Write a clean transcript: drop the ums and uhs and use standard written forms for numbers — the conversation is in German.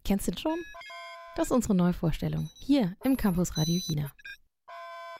Kennst du den schon? Das ist unsere Neuvorstellung hier im Campus Radio Jena.